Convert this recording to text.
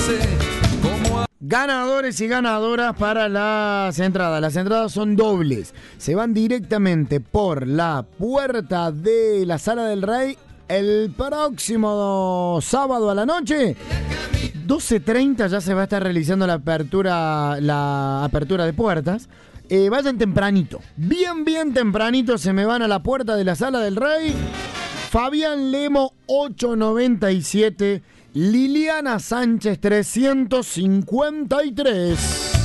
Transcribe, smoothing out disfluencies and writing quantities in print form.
Ganadores y ganadoras para las entradas. Las entradas son dobles. Se van directamente por la puerta de la Sala del Rey el próximo sábado a la noche. 12:30 ya se va a estar realizando la apertura de puertas. Vayan tempranito. Bien tempranito se me van a la puerta de la Sala del Rey. Fabián Lemo 897. Liliana Sánchez 353.